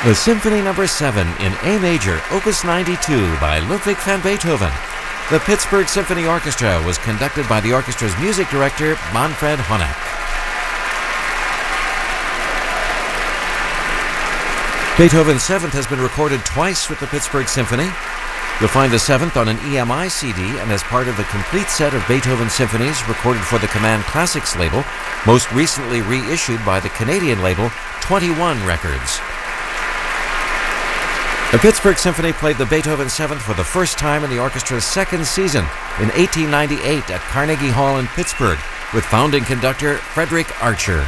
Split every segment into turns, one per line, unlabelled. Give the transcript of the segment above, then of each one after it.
The Symphony No. 7 in A major, Opus 92 by Ludwig van Beethoven. The Pittsburgh Symphony Orchestra was conducted by the orchestra's music director, Manfred Honeck. Beethoven's Seventh has been recorded twice with the Pittsburgh Symphony. You'll find the Seventh on an EMI CD and as part of the complete set of Beethoven symphonies recorded for the Command Classics label, most recently reissued by the Canadian label 21 Records. The Pittsburgh Symphony played the Beethoven Seventh for the first time in the orchestra's second season in 1898 at Carnegie Hall in Pittsburgh with founding conductor Frederick Archer.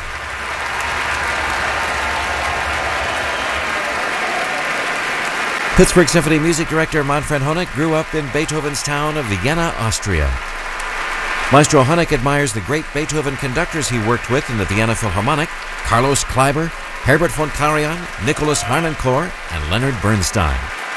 Pittsburgh Symphony music director Manfred Honeck grew up in Beethoven's town of Vienna, Austria. Maestro Honeck admires the great Beethoven conductors he worked with in the Vienna Philharmonic: Carlos Kleiber, Herbert von Karajan, Nicholas Harnoncourt, and Leonard Bernstein.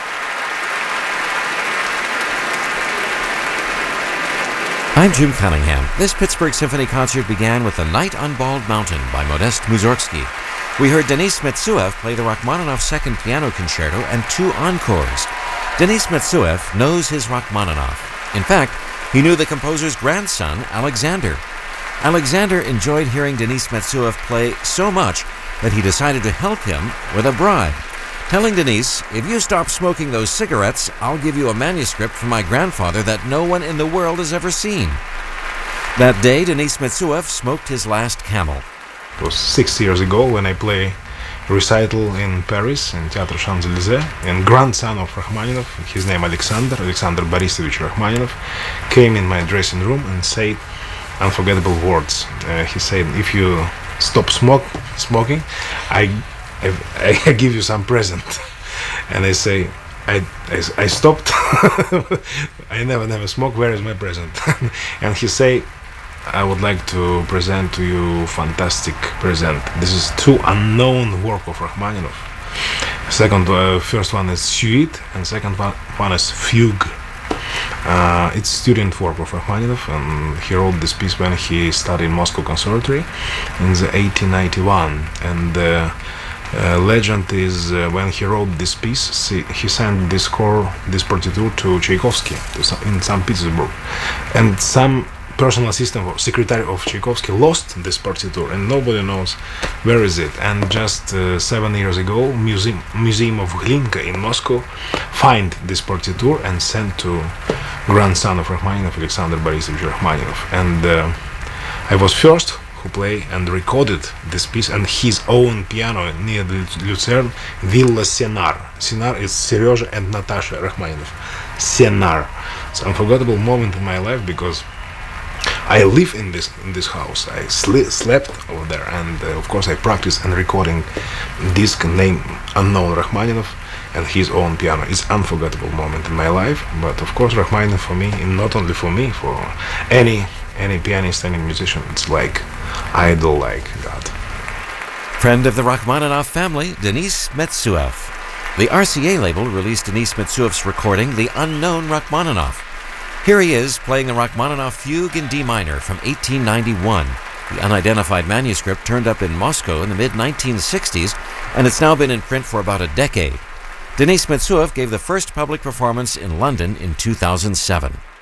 I'm Jim Cunningham. This Pittsburgh Symphony concert began with The Night on Bald Mountain by Modest Mussorgsky. We heard Denis Metsuev play the Rachmaninoff Second Piano Concerto and two encores. Denis Metsuev knows his Rachmaninoff. In fact, he knew the composer's grandson, Alexander. Alexander enjoyed hearing Denis Metsuev play so much that he decided to help him with a bribe, telling Denis, "If you stop smoking those cigarettes, I'll give you a manuscript from my grandfather that no one in the world has ever seen." That day, Denis Metsuev smoked his last Camel.
It was 6 years ago when I play recital in Paris, in Theatre Champs-Élysées, and grandson of Rachmaninoff, his name Alexander Borisovich Rachmaninoff, came in my dressing room and said unforgettable words. He said, "If you stop smoking, I give you some present." And I say, I stopped. I never smoke. Where is my present? And he say, "I would like to present to you fantastic present. This is two unknown work of Rachmaninoff. First one is Suite, and second one is Fugue. It's student work of Rachmaninoff, and he wrote this piece when he studied Moscow Conservatory in the 1891. And the legend is when he wrote this piece, he sent this partiture to Tchaikovsky in St. Petersburg, and some personal assistant or secretary of Tchaikovsky lost this partiture and nobody knows where is it. And just 7 years ago, Museum of Glinka in Moscow find this partiture and sent to grandson of Rachmaninoff, Alexander Borisovich Rachmaninoff. And I was first who play and recorded this piece on his own piano near Lucerne, Villa Senar. Senar is Serezha and Natasha Rachmaninoff. Senar. It's an unforgettable moment in my life because I live in this house. I slept over there, and of course I practiced and recording disc name unknown Rachmaninoff and his own piano. It's an unforgettable moment in my life. But of course Rachmaninoff for me, and not only for me, for any pianist, any musician, it's like idol, like God.
Friend of the Rachmaninoff family, Denis Metsuev. The RCA label released Denis Metsuev's recording, The Unknown Rachmaninoff. Here he is playing the Rachmaninoff Fugue in D minor from 1891. The unidentified manuscript turned up in Moscow in the mid-1960s, and it's now been in print for about a decade. Denis Metsuev gave the first public performance in London in 2007.